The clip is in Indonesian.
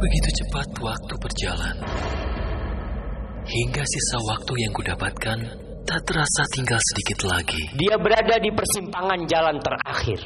Begitu cepat waktu berjalan. Hingga sisa waktu yang kudapatkan tak terasa tinggal sedikit lagi. Dia berada di persimpangan jalan terakhir.